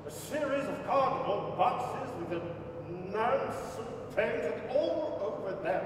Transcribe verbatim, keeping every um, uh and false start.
A series of cardboard boxes with the names painted all over them.